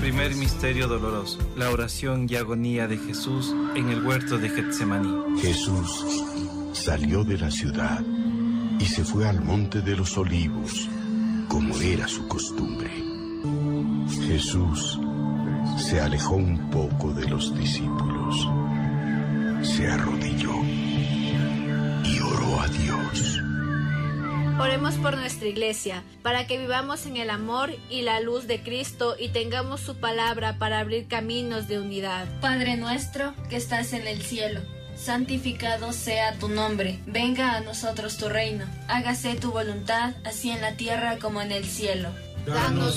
Primer misterio doloroso, la oración y agonía de Jesús en el huerto de Getsemaní. Jesús salió de la ciudad y se fue al monte de los Olivos, como era su costumbre. Jesús se alejó un poco de los discípulos, se arrodilló y oró a Dios. Oremos por nuestra iglesia, para que vivamos en el amor y la luz de Cristo y tengamos su palabra para abrir caminos de unidad. Padre nuestro que estás en el cielo, santificado sea tu nombre. Venga a nosotros tu reino. Hágase tu voluntad, así en la tierra como en el cielo. Danos